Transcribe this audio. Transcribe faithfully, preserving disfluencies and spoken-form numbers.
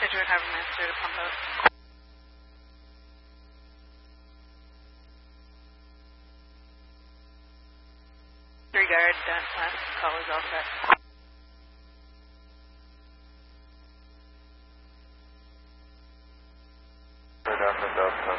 Major Harbor Master to pump out. Regard, uh, last call is all set. Good afternoon, Delta.